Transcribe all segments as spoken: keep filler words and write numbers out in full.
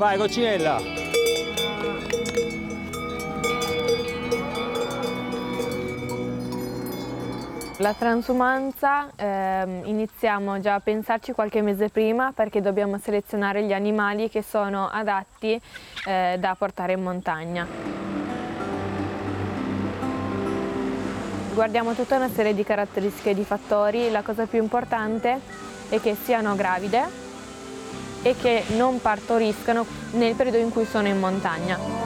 Vai, coccinella. La transumanza ehm, iniziamo già a pensarci qualche mese prima perché dobbiamo selezionare gli animali che sono adatti eh, da portare in montagna. Guardiamo tutta una serie di caratteristiche e di fattori, la cosa più importante è che siano gravide e che non partoriscano nel periodo in cui sono in montagna.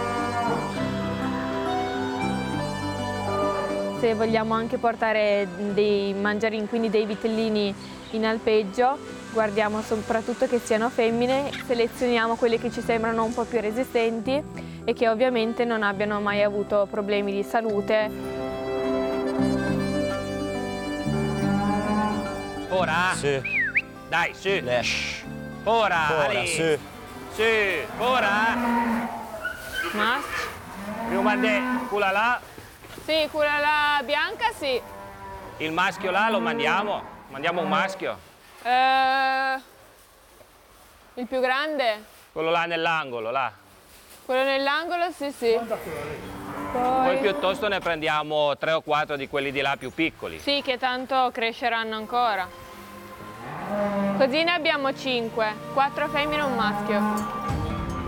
Se vogliamo anche portare dei mangiarini, quindi dei vitellini in alpeggio, guardiamo soprattutto che siano femmine, selezioniamo quelle che ci sembrano un po' più resistenti e che ovviamente non abbiano mai avuto problemi di salute. Ora? Sì. Dai, su. Le. Ora, Ora, Ali. sì. Su, ora. Mas? Primo mandè, quella là. Sì, quella là bianca sì. Il maschio là lo mandiamo. Mandiamo un maschio. Eh, il più grande? Quello là nell'angolo, là. Quello nell'angolo sì sì. Poi Poi... piuttosto ne prendiamo tre o quattro di quelli di là più piccoli. Sì, che tanto cresceranno ancora. Così ne abbiamo cinque, quattro femmine e un maschio.